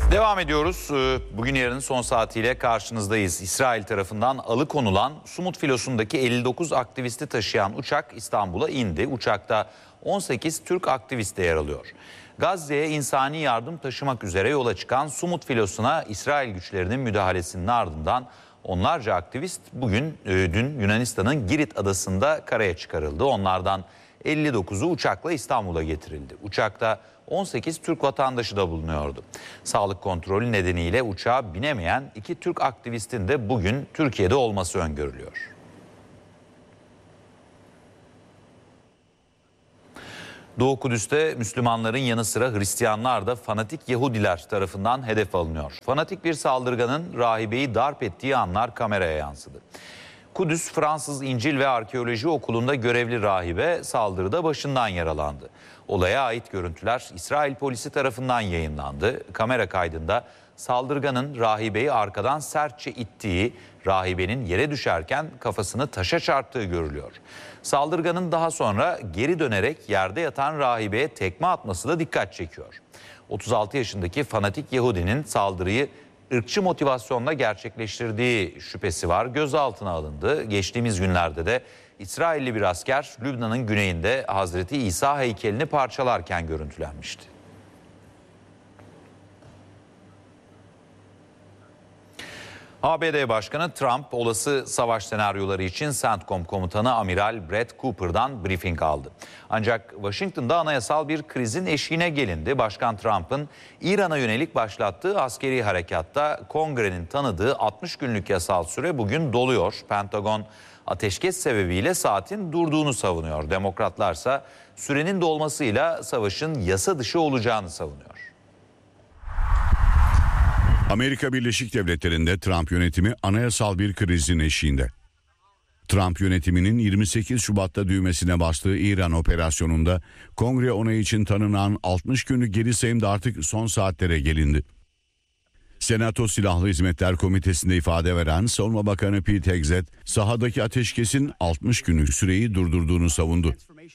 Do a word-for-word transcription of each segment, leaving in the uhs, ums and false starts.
Devam ediyoruz. Bugün yarının son saatiyle karşınızdayız. İsrail tarafından alıkonulan Sumut filosundaki elli dokuz aktivisti taşıyan uçak İstanbul'a indi. Uçakta on sekiz Türk aktivist de yer alıyor. Gazze'ye insani yardım taşımak üzere yola çıkan Sumut filosuna İsrail güçlerinin müdahalesinin ardından onlarca aktivist bugün dün Yunanistan'ın Girit adasında karaya çıkarıldı. Onlardan elli dokuzu uçakla İstanbul'a getirildi. Uçakta on sekiz Türk vatandaşı da bulunuyordu. Sağlık kontrolü nedeniyle uçağa binemeyen iki Türk aktivistin de bugün Türkiye'de olması öngörülüyor. Doğu Kudüs'te Müslümanların yanı sıra Hristiyanlar da fanatik Yahudiler tarafından hedef alınıyor. Fanatik bir saldırganın rahibeyi darp ettiği anlar kameraya yansıdı. Kudüs Fransız İncil ve Arkeoloji Okulu'nda görevli rahibe saldırıda başından yaralandı. Olaya ait görüntüler İsrail polisi tarafından yayınlandı. Kamera kaydında saldırganın rahibeyi arkadan sertçe ittiği, rahibenin yere düşerken kafasını taşa çarptığı görülüyor. Saldırganın daha sonra geri dönerek yerde yatan rahibeye tekme atması da dikkat çekiyor. otuz altı yaşındaki fanatik Yahudinin saldırıyı ırkçı motivasyonla gerçekleştirdiği şüphesi var. Gözaltına alındı. Geçtiğimiz günlerde de İsrailli bir asker Lübnan'ın güneyinde Hazreti İsa heykelini parçalarken görüntülenmişti. A B D Başkanı Trump olası savaş senaryoları için CENTCOM komutanı Amiral Brett Cooper'dan briefing aldı. Ancak Washington'da anayasal bir krizin eşiğine gelindi. Başkan Trump'ın İran'a yönelik başlattığı askeri harekatta Kongre'nin tanıdığı altmış günlük yasal süre bugün doluyor. Pentagon ateşkes sebebiyle saatin durduğunu savunuyor. Demokratlarsa sürenin dolmasıyla savaşın yasa dışı olacağını savunuyor. Amerika Birleşik Devletleri'nde Trump yönetimi anayasal bir krizin eşiğinde. Trump yönetiminin yirmi sekiz Şubat'ta düğmesine bastığı İran operasyonunda Kongre onayı için tanınan altmış günlük geri sayımda artık son saatlere gelindi. Senato Silahlı Hizmetler Komitesi'nde ifade veren Savunma Bakanı Pete Hegseth, sahadaki ateşkesin altmış günlük süreyi durdurduğunu savundu.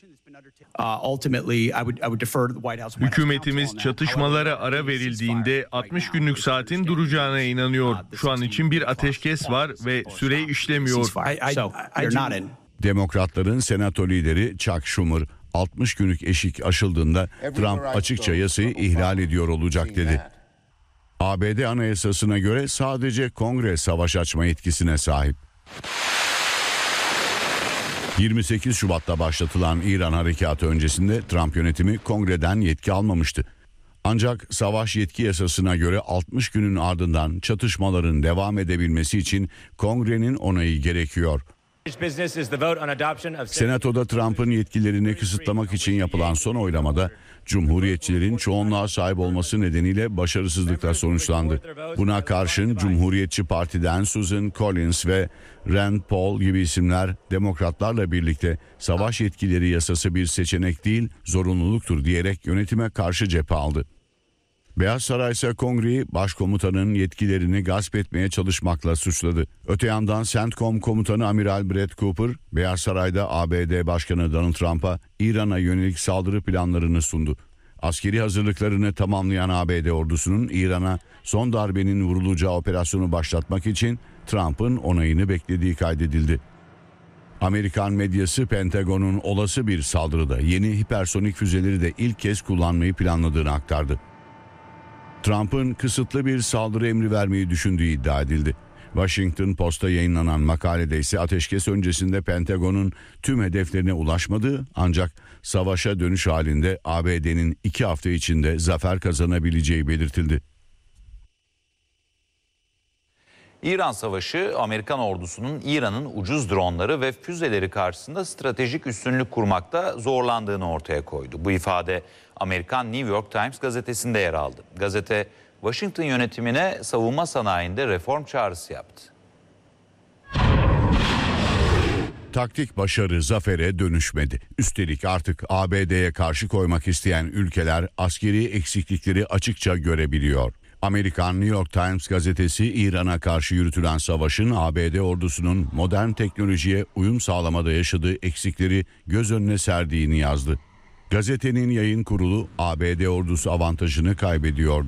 Hükümetimiz çatışmalara ara verildiğinde altmış günlük saatin duracağına inanıyor. Şu an için bir ateşkes var ve süre işlemiyor. Demokratların Senato lideri Chuck Schumer, altmış günlük eşik aşıldığında Trump açıkça yasayı ihlal ediyor olacak dedi. A B D Anayasası'na göre sadece Kongre savaş açma yetkisine sahip. yirmi sekiz Şubat'ta başlatılan İran harekatı öncesinde Trump yönetimi Kongre'den yetki almamıştı. Ancak savaş yetki yasasına göre altmış günün ardından çatışmaların devam edebilmesi için Kongre'nin onayı gerekiyor. Senatoda Trump'ın yetkilerini kısıtlamak için yapılan son oylamada Cumhuriyetçilerin çoğunluğa sahip olması nedeniyle başarısızlıkla sonuçlandı. Buna karşın Cumhuriyetçi Parti'den Susan Collins ve Rand Paul gibi isimler Demokratlarla birlikte savaş yetkileri yasası bir seçenek değil, zorunluluktur diyerek yönetime karşı cephe aldı. Beyaz Saray ise Kongre'yi başkomutanın yetkilerini gasp etmeye çalışmakla suçladı. Öte yandan CENTCOM komutanı Amiral Brett Cooper, Beyaz Saray'da A B D Başkanı Donald Trump'a İran'a yönelik saldırı planlarını sundu. Askeri hazırlıklarını tamamlayan A B D ordusunun İran'a son darbenin vurulacağı operasyonu başlatmak için Trump'ın onayını beklediği kaydedildi. Amerikan medyası Pentagon'un olası bir saldırıda yeni hipersonik füzeleri de ilk kez kullanmayı planladığını aktardı. Trump'ın kısıtlı bir saldırı emri vermeyi düşündüğü iddia edildi. Washington Post'ta yayınlanan makalede ise ateşkes öncesinde Pentagon'un tüm hedeflerine ulaşmadığı ancak savaşa dönüş halinde A B D'nin iki hafta içinde zafer kazanabileceği belirtildi. İran Savaşı, Amerikan ordusunun İran'ın ucuz dronları ve füzeleri karşısında stratejik üstünlük kurmakta zorlandığını ortaya koydu. Bu ifade Amerikan New York Times gazetesinde yer aldı. Gazete, Washington yönetimine savunma sanayinde reform çağrısı yaptı. Taktik başarı zafere dönüşmedi. Üstelik artık A B D'ye karşı koymak isteyen ülkeler askeri eksiklikleri açıkça görebiliyor. Amerikan New York Times gazetesi İran'a karşı yürütülen savaşın A B D ordusunun modern teknolojiye uyum sağlamada yaşadığı eksikleri göz önüne serdiğini yazdı. Gazetenin yayın kurulu A B D ordusu avantajını kaybediyordu.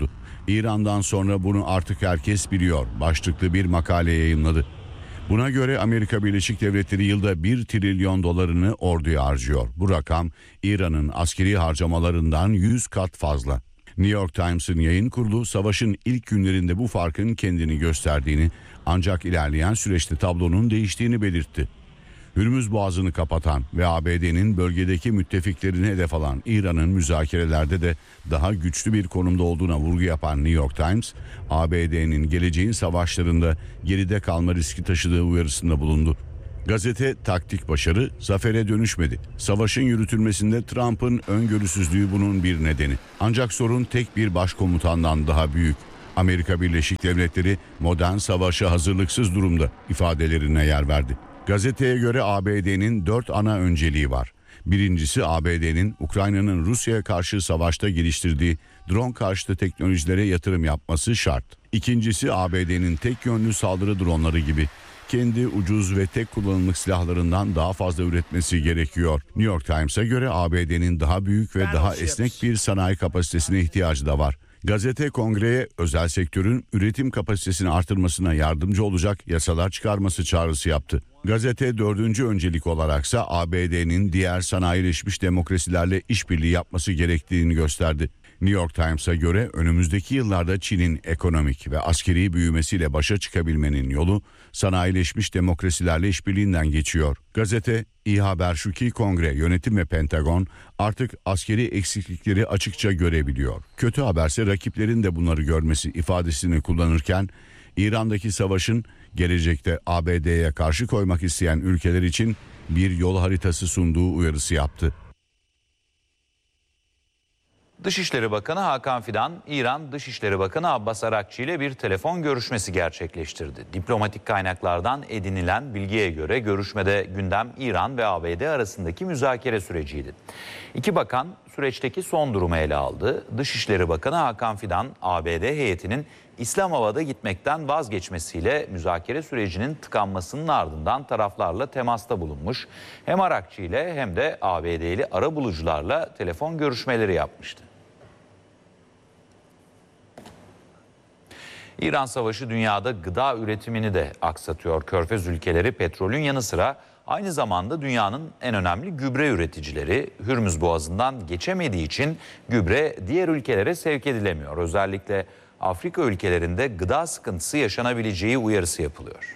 İran'dan sonra bunu artık herkes biliyor başlıklı bir makale yayımladı. Buna göre Amerika Birleşik Devletleri yılda bir trilyon dolarını orduya harcıyor. Bu rakam İran'ın askeri harcamalarından yüz kat fazla. New York Times'ın yayın kurulu savaşın ilk günlerinde bu farkın kendini gösterdiğini, ancak ilerleyen süreçte tablonun değiştiğini belirtti. Hürmüz Boğazı'nı kapatan ve A B D'nin bölgedeki müttefiklerini hedef alan İran'ın müzakerelerde de daha güçlü bir konumda olduğuna vurgu yapan New York Times, A B D'nin geleceğin savaşlarında geride kalma riski taşıdığı uyarısında bulundu. Gazete taktik başarı zafere dönüşmedi. Savaşın yürütülmesinde Trump'ın öngörüsüzlüğü bunun bir nedeni. Ancak sorun tek bir başkomutandan daha büyük. Amerika Birleşik Devletleri modern savaşa hazırlıksız durumda ifadelerine yer verdi. Gazeteye göre A B D'nin dört ana önceliği var. Birincisi A B D'nin Ukrayna'nın Rusya'ya karşı savaşta geliştirdiği drone karşıtı teknolojilere yatırım yapması şart. İkincisi A B D'nin tek yönlü saldırı dronları gibi kendi ucuz ve tek kullanımlık silahlarından daha fazla üretmesi gerekiyor. New York Times'a göre A B D'nin daha büyük ve daha esnek bir sanayi kapasitesine ihtiyacı da var. Gazete kongreye özel sektörün üretim kapasitesini artırmasına yardımcı olacak yasalar çıkarması çağrısı yaptı. Gazete dördüncü öncelik olaraksa A B D'nin diğer sanayileşmiş demokrasilerle işbirliği yapması gerektiğini gösterdi. New York Times'a göre önümüzdeki yıllarda Çin'in ekonomik ve askeri büyümesiyle başa çıkabilmenin yolu sanayileşmiş demokrasilerle işbirliğinden geçiyor. Gazete, iyi haber şu ki Kongre, yönetim ve Pentagon artık askeri eksiklikleri açıkça görebiliyor. Kötü haberse rakiplerin de bunları görmesi ifadesini kullanırken İran'daki savaşın gelecekte A B D'ye karşı koymak isteyen ülkeler için bir yol haritası sunduğu uyarısı yaptı. Dışişleri Bakanı Hakan Fidan, İran Dışişleri Bakanı Abbas Arakçı ile bir telefon görüşmesi gerçekleştirdi. Diplomatik kaynaklardan edinilen bilgiye göre görüşmede gündem İran ve A B D arasındaki müzakere süreciydi. İki bakan süreçteki son durumu ele aldı. Dışişleri Bakanı Hakan Fidan, A B D heyetinin İslamabad'a gitmekten vazgeçmesiyle müzakere sürecinin tıkanmasının ardından taraflarla temasta bulunmuş. Hem Arakçı ile hem de A B D'li arabulucularla telefon görüşmeleri yapmıştı. İran Savaşı dünyada gıda üretimini de aksatıyor. Körfez ülkeleri petrolün yanı sıra aynı zamanda dünyanın en önemli gübre üreticileri. Hürmüz Boğazı'ndan geçemediği için gübre diğer ülkelere sevk edilemiyor. Özellikle Afrika ülkelerinde gıda sıkıntısı yaşanabileceği uyarısı yapılıyor.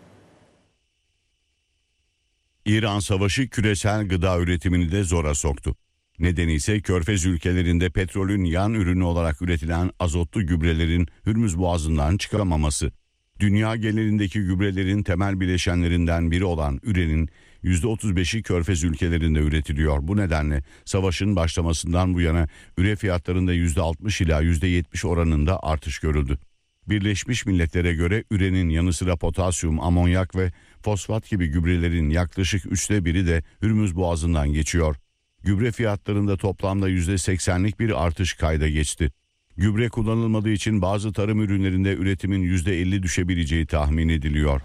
İran Savaşı küresel gıda üretimini de zora soktu. Nedeni ise Körfez ülkelerinde petrolün yan ürünü olarak üretilen azotlu gübrelerin Hürmüz Boğazı'ndan çıkaramaması. Dünya genelindeki gübrelerin temel bileşenlerinden biri olan ürenin yüzde otuz beşi Körfez ülkelerinde üretiliyor. Bu nedenle savaşın başlamasından bu yana üre fiyatlarında yüzde altmış ila yüzde yetmiş oranında artış görüldü. Birleşmiş Milletler'e göre ürenin yanı sıra potasyum, amonyak ve fosfat gibi gübrelerin yaklaşık üçte biri de Hürmüz Boğazı'ndan geçiyor. Gübre fiyatlarında toplamda yüzde seksenlik bir artış kayda geçti. Gübre kullanılmadığı için bazı tarım ürünlerinde üretimin yüzde elli düşebileceği tahmin ediliyor.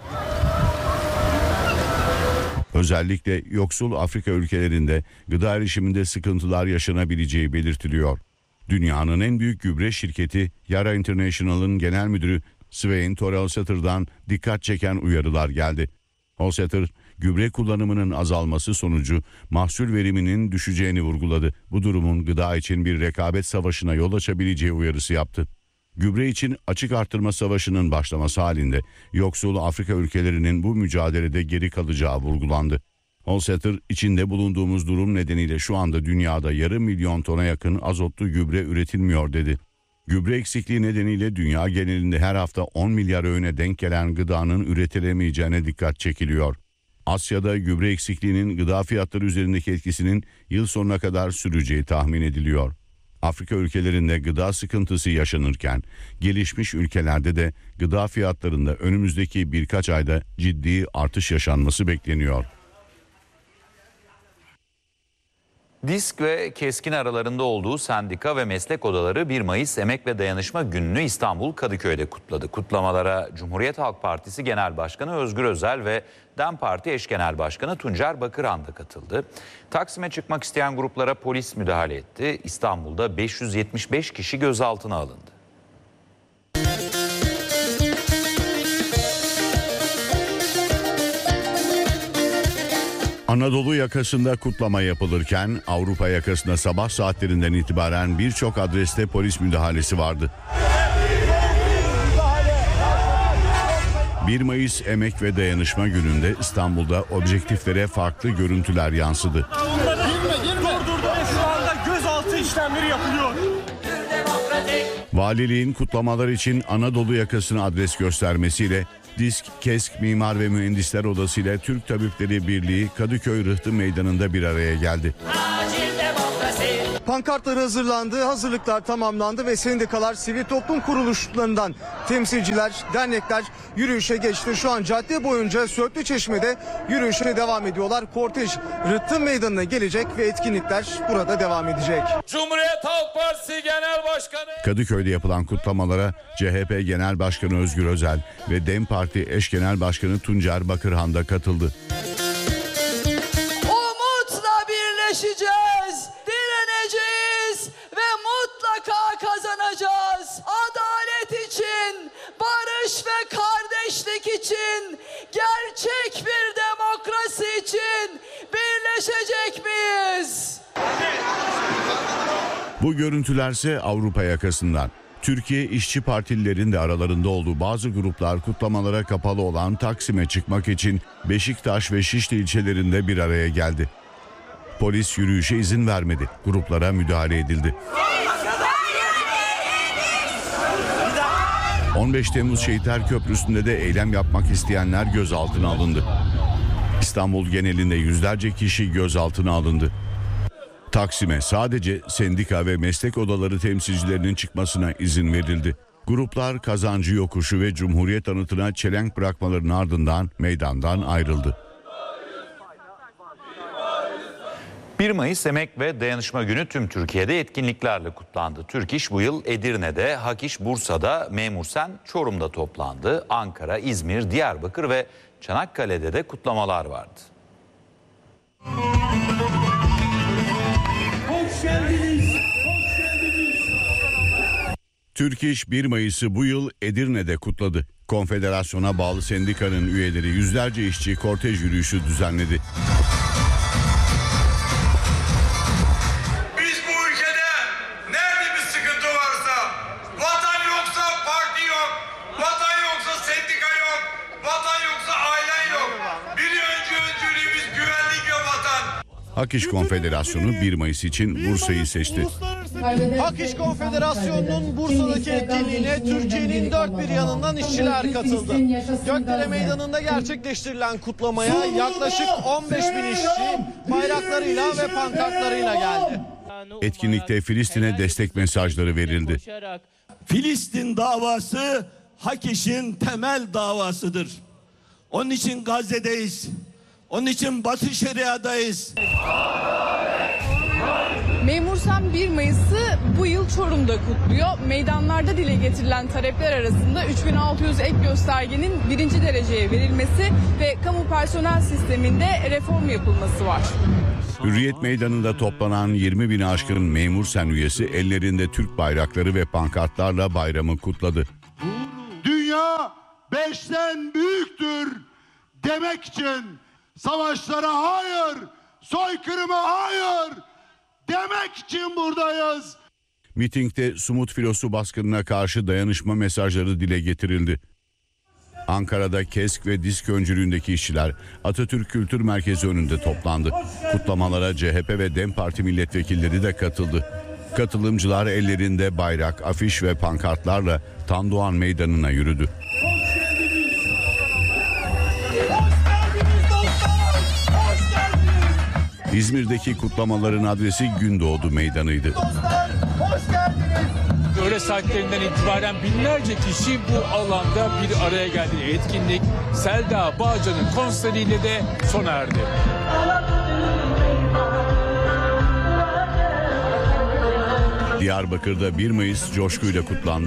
Özellikle yoksul Afrika ülkelerinde gıda erişiminde sıkıntılar yaşanabileceği belirtiliyor. Dünyanın en büyük gübre şirketi Yara International'ın genel müdürü Svein Holsether'dan dikkat çeken uyarılar geldi. Holsether, gübre kullanımının azalması sonucu mahsul veriminin düşeceğini vurguladı. Bu durumun gıda için bir rekabet savaşına yol açabileceği uyarısı yaptı. Gübre için açık artırma savaşının başlaması halinde yoksul Afrika ülkelerinin bu mücadelede geri kalacağı vurgulandı. Holsether, içinde bulunduğumuz durum nedeniyle şu anda dünyada yarım milyon tona yakın azotlu gübre üretilmiyor dedi. Gübre eksikliği nedeniyle dünya genelinde her hafta on milyar öğüne denk gelen gıdanın üretilemeyeceğine dikkat çekiliyor. Asya'da gübre eksikliğinin gıda fiyatları üzerindeki etkisinin yıl sonuna kadar süreceği tahmin ediliyor. Afrika ülkelerinde gıda sıkıntısı yaşanırken gelişmiş ülkelerde de gıda fiyatlarında önümüzdeki birkaç ayda ciddi artış yaşanması bekleniyor. DİSK ve KESKİN aralarında olduğu sendika ve meslek odaları bir Mayıs Emek ve Dayanışma Günü'nü İstanbul Kadıköy'de kutladı. Kutlamalara Cumhuriyet Halk Partisi Genel Başkanı Özgür Özel ve DEM Parti Eş Genel Başkanı Tuncer Bakırhan da katıldı. Taksim'e çıkmak isteyen gruplara polis müdahale etti. İstanbul'da beş yüz yetmiş beş kişi gözaltına alındı. Anadolu yakasında kutlama yapılırken Avrupa yakasında sabah saatlerinden itibaren birçok adreste polis müdahalesi vardı. bir Mayıs Emek ve Dayanışma Günü'nde İstanbul'da objektiflere farklı görüntüler yansıdı. Girme, girme. Dur, dur, dur. Şu anda gözaltı işlemleri yapılıyor. Valiliğin kutlamalar için Anadolu yakasına adres göstermesiyle DİSK, KESK, Mimar ve Mühendisler Odası ile Türk Tabipleri Birliği Kadıköy Rıhtı Meydanı'nda bir araya geldi. Pankartlar hazırlandı, hazırlıklar tamamlandı ve sendikalar, sivil toplum kuruluşlarından temsilciler, dernekler yürüyüşe geçti. Şu an cadde boyunca Söğütlüçeşme'de yürüyüşe devam ediyorlar. Kortej Rıhtı Meydanı'na gelecek ve etkinlikler burada devam edecek. Cumhuriyet Halk Partisi Genel Başkanı Kadıköy'de yapılan kutlamalara C H P Genel Başkanı Özgür Özel ve DEM Parti eş genel başkanı Tuncer Bakırhan da katıldı. Umutla birleşeceğiz, direneceğiz ve mutlaka kazanacağız. Adalet için, barış ve kardeşlik için, gerçek bir demokrasi için birleşecek miyiz? Bu görüntülerse Avrupa yakasından. Türkiye İşçi Partililerin de aralarında olduğu bazı gruplar kutlamalara kapalı olan Taksim'e çıkmak için Beşiktaş ve Şişli ilçelerinde bir araya geldi. Polis yürüyüşe izin vermedi. Gruplara müdahale edildi. on beş Temmuz Şehitler Köprüsü'nde de eylem yapmak isteyenler gözaltına alındı. İstanbul genelinde yüzlerce kişi gözaltına alındı. Taksim'e sadece sendika ve meslek odaları temsilcilerinin çıkmasına izin verildi. Gruplar Kazancı Yokuşu ve Cumhuriyet Anıtı'na çelenk bırakmalarının ardından meydandan ayrıldı. bir Mayıs Emek ve Dayanışma Günü tüm Türkiye'de etkinliklerle kutlandı. Türk İş bu yıl Edirne'de, Hak İş Bursa'da, Memursen Çorum'da toplandı. Ankara, İzmir, Diyarbakır ve Çanakkale'de de kutlamalar vardı. Hoş geldiniz. Hoş geldiniz. Türk İş bir Mayıs'ı bu yıl Edirne'de kutladı. Konfederasyona bağlı sendikanın üyeleri yüzlerce işçi kortej yürüyüşü düzenledi. Biz bu ülkede nerede bir sıkıntı varsa, vatan yoksa parti yok, vatan yoksa sendika yok, vatan yoksa ailen yok. Bir önce öncülüğümüz güvenlik ve vatan. Hak İş Konfederasyonu bir Mayıs için Bursa'yı seçti. Hak İş Konfederasyonu'nun Bursa'daki etkinliğine Türkiye'nin dört bir yanından işçiler katıldı. Gökdere Meydanı'nda gerçekleştirilen kutlamaya yaklaşık on beş bin işçi bayraklarıyla ve pankartlarıyla geldi. Etkinlikte Filistin'e destek mesajları verildi. Filistin davası Hak İş'in temel davasıdır. Onun için Gazze'deyiz. Onun için Batı Şeria'dayız. Memursen bir Mayıs'ı bu yıl Çorum'da kutluyor. Meydanlarda dile getirilen talepler arasında üç bin altı yüz ek göstergenin birinci dereceye verilmesi ve kamu personel sisteminde reform yapılması var. Hürriyet Meydanı'nda toplanan yirmi bini aşkın Memursen üyesi ellerinde Türk bayrakları ve pankartlarla bayramı kutladı. Dünya beşten büyüktür demek için savaşlara hayır, soykırıma hayır demek için buradayız. Mitingde Sumut Filosu baskınına karşı dayanışma mesajları dile getirildi. Ankara'da KESK ve DİSK öncülüğündeki işçiler Atatürk Kültür Merkezi önünde toplandı. Kutlamalara C H P ve DEM Parti milletvekilleri de katıldı. Katılımcılar ellerinde bayrak, afiş ve pankartlarla Tandoğan Meydanı'na yürüdü. İzmir'deki kutlamaların adresi Gündoğdu Meydanı'ydı. Öğle saatlerinden itibaren binlerce kişi bu alanda bir araya geldi. Etkinlik Selda Bağcan'ın konseriyle de sona erdi. Diyarbakır'da bir Mayıs coşkuyla kutlandı.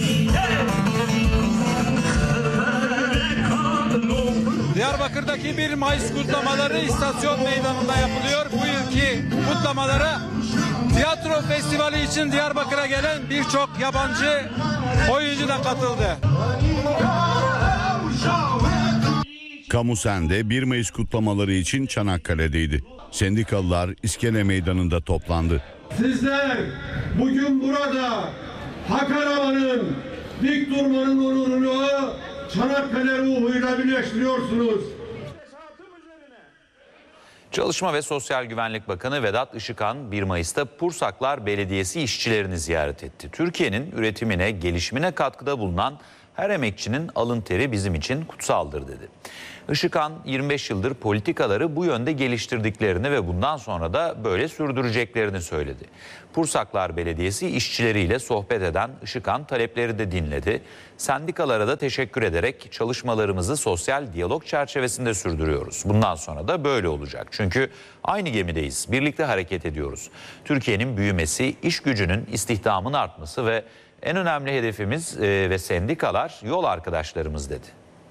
Diyarbakır'daki bir Mayıs kutlamaları istasyon meydanında yapılıyor. Bu yılki kutlamalara tiyatro festivali için Diyarbakır'a gelen birçok yabancı oyuncu da katıldı. Kamu Sen'de bir Mayıs kutlamaları için Çanakkale'deydi. Sendikalılar İskele Meydanı'nda toplandı. Sizler bugün burada hak aramanın, dik durmanın onurunu Çanakkale ruhuyla birleştiriyorsunuz. Çalışma ve Sosyal Güvenlik Bakanı Vedat Işıkhan bir Mayıs'ta Pursaklar Belediyesi işçilerini ziyaret etti. Türkiye'nin üretimine, gelişimine katkıda bulunan her emekçinin alın teri bizim için kutsaldır dedi. Işıkhan yirmi beş yıldır politikaları bu yönde geliştirdiklerini ve bundan sonra da böyle sürdüreceklerini söyledi. Pursaklar Belediyesi işçileriyle sohbet eden Işıkhan talepleri de dinledi. Sendikalara da teşekkür ederek çalışmalarımızı sosyal diyalog çerçevesinde sürdürüyoruz. Bundan sonra da böyle olacak. Çünkü aynı gemideyiz, birlikte hareket ediyoruz. Türkiye'nin büyümesi, iş gücünün, istihdamın artması ve en önemli hedefimiz e, ve sendikalar yol arkadaşlarımız dedi.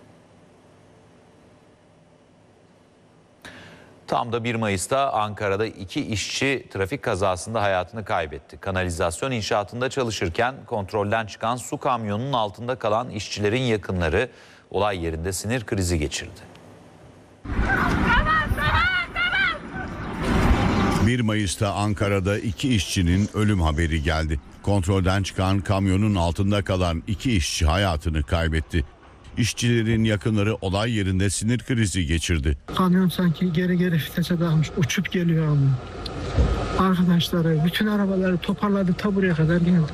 Tam da bir Mayıs'ta Ankara'da iki işçi trafik kazasında hayatını kaybetti. Kanalizasyon inşaatında çalışırken kontrolden çıkan su kamyonunun altında kalan işçilerin yakınları olay yerinde sinir krizi geçirdi. bir Mayıs'ta Ankara'da iki işçinin ölüm haberi geldi. Kontrolden çıkan kamyonun altında kalan iki işçi hayatını kaybetti. İşçilerin yakınları olay yerinde sinir krizi geçirdi. Kamyon sanki geri geri vitese takmış, uçup geliyor abi. Arkadaşları, bütün arabaları toparladı, ta buraya kadar geldi.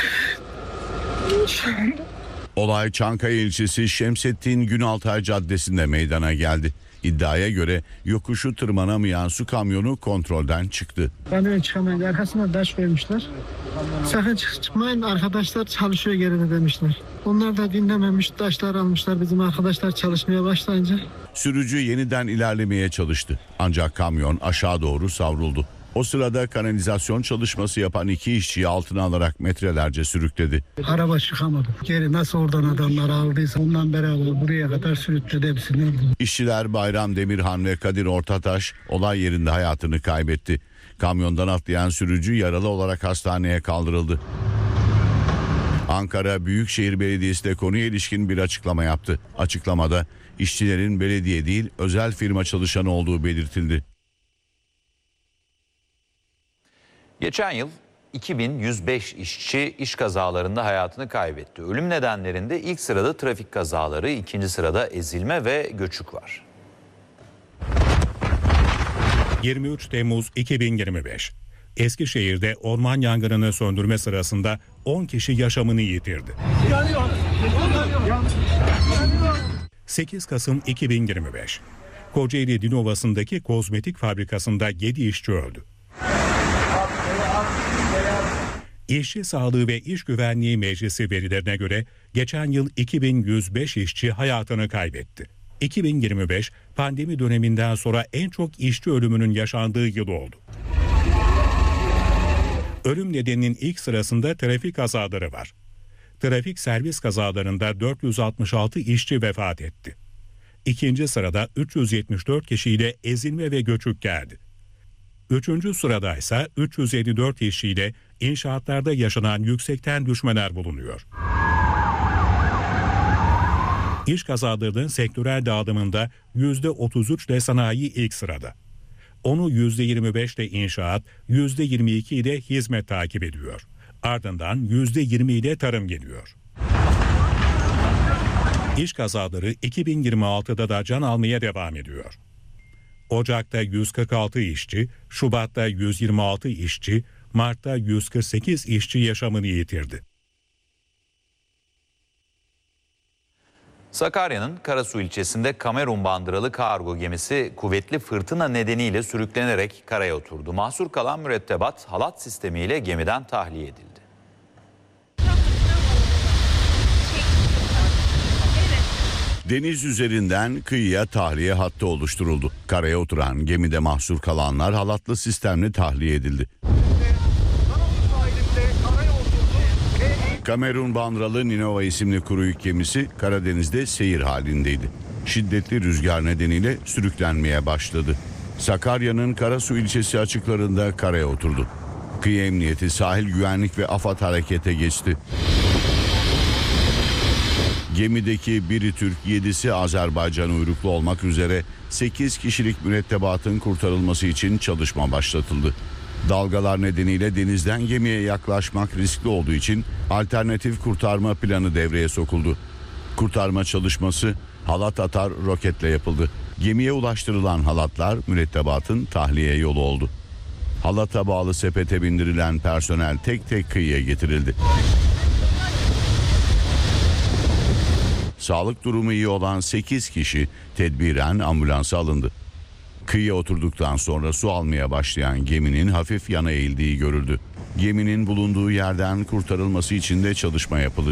Olay Çankaya ilçesi Şemsettin Günaltay Caddesi'nde meydana geldi. İddiaya göre yokuşu tırmanamayan su kamyonu kontrolden çıktı. Kamyon çıkamayınca arkasına taş koymuşlar. Sakın çık çıkmayın, arkadaşlar çalışıyor geride demişler. Onlar da dinlememiş, taşlar almışlar, bizim arkadaşlar çalışmaya başlayınca. Sürücü yeniden ilerlemeye çalıştı. Ancak kamyon aşağı doğru savruldu. O sırada kanalizasyon çalışması yapan iki işçiyi altına alarak metrelerce sürükledi. Araba çıkamadı. Geri nasıl oradan adamlar aldıysa ondan beraber buraya kadar sürükledi hepsini. İşçiler Bayram Demirhan ve Kadir Ortataş olay yerinde hayatını kaybetti. Kamyondan atlayan sürücü yaralı olarak hastaneye kaldırıldı. Ankara Büyükşehir Belediyesi de konuya ilişkin bir açıklama yaptı. Açıklamada işçilerin belediye değil özel firma çalışanı olduğu belirtildi. Geçen yıl iki bin yüz beş işçi iş kazalarında hayatını kaybetti. Ölüm nedenlerinde ilk sırada trafik kazaları, ikinci sırada ezilme ve göçük var. yirmi üç Temmuz iki bin yirmi beş. Eskişehir'de orman yangınını söndürme sırasında on kişi yaşamını yitirdi. sekiz Kasım iki bin yirmi beş. Kocaeli Dinovası'ndaki kozmetik fabrikasında yedi işçi öldü. İşçi Sağlığı ve İş Güvenliği Meclisi verilerine göre geçen yıl iki bin yüz beş işçi hayatını kaybetti. iki bin yirmi beş pandemi döneminden sonra en çok işçi ölümünün yaşandığı yıl oldu. Ölüm nedeninin ilk sırasında trafik kazaları var. Trafik servis kazalarında dört yüz altmış altı işçi vefat etti. İkinci sırada üç yüz yetmiş dört kişiyle ezilme ve göçük geldi. Üçüncü sırada ise üç yüz elli dört işçiyle inşaatlarda yaşanan yüksekten düşmeler bulunuyor. İş kazalarının sektörel dağılımında yüzde otuz üç ile sanayi ilk sırada. Onu yüzde yirmi beş ile inşaat, yüzde yirmi iki ile hizmet takip ediyor. Ardından yüzde yirmi ile tarım geliyor. İş kazaları iki bin yirmi altıda da can almaya devam ediyor. Ocak'ta yüz kırk altı işçi, Şubat'ta yüz yirmi altı işçi, Mart'ta yüz kırk sekiz işçi yaşamını yitirdi. Sakarya'nın Karasu ilçesinde Kamerun bandıralı kargo gemisi kuvvetli fırtına nedeniyle sürüklenerek karaya oturdu. Mahsur kalan mürettebat halat sistemiyle gemiden tahliye edildi. Deniz üzerinden kıyıya tahliye hattı oluşturuldu. Karaya oturan gemide mahsur kalanlar halatlı sistemle tahliye edildi. Kamerun bandıralı Ninova isimli kuru yük gemisi Karadeniz'de seyir halindeydi. Şiddetli rüzgar nedeniyle sürüklenmeye başladı. Sakarya'nın Karasu ilçesi açıklarında karaya oturdu. Kıyı Emniyeti, Sahil Güvenlik ve AFAD harekete geçti. Gemideki biri Türk, yedisi Azerbaycan uyruklu olmak üzere sekiz kişilik mürettebatın kurtarılması için çalışma başlatıldı. Dalgalar nedeniyle denizden gemiye yaklaşmak riskli olduğu için alternatif kurtarma planı devreye sokuldu. Kurtarma çalışması halat atar roketle yapıldı. Gemiye ulaştırılan halatlar mürettebatın tahliye yolu oldu. Halata bağlı sepete bindirilen personel tek tek kıyıya getirildi. Sağlık durumu iyi olan sekiz kişi tedbiren ambulansa alındı. Kıyıya oturduktan sonra su almaya başlayan geminin hafif yana eğildiği görüldü. Geminin bulunduğu yerden kurtarılması için de çalışma yapılacak.